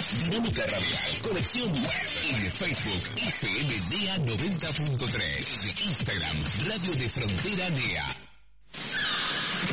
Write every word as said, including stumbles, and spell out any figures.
Dinámica Radial, conexión web. En Facebook, F M N E A noventa punto tres. En Instagram, Radio de Frontera N E A.